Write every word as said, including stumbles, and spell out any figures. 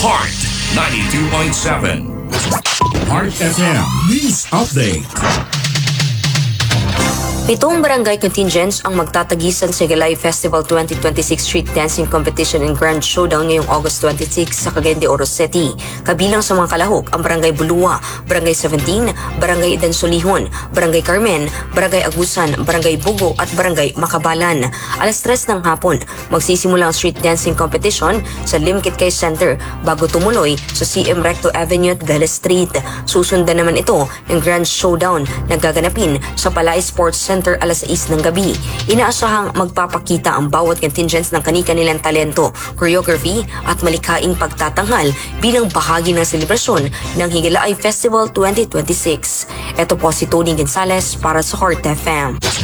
Heart ninety-two point seven. Heart F M News Update. Pitong barangay contingents ang magtatagisan sa Galay Festival twenty twenty-six Street Dancing Competition and Grand Showdown ngayong August twenty-six sa Cagayan de Oro City. Kabilang sa mga kalahok ang Barangay Bulua, Barangay seventeen, Barangay Idansolihon, Barangay Carmen, Barangay Agusan, Barangay Bugo at Barangay Makabalan. Alas tres ng hapon, magsisimula ang street dancing competition sa Limkit Kay Center bago tumuloy sa C M Recto Avenue at Vela Street. Susundan naman ito ng Grand Showdown na gaganapin sa Palay Sports Center alas sais ng gabi. Inaasahang magpapakita ang bawat contingents ng kani-kanilang talento, choreography at malikhaing pagtatanghal bilang bahagi ng selebrasyon ng Higilaay Festival twenty twenty-six. Ito po si Tony Gonzalez para sa Heart F M.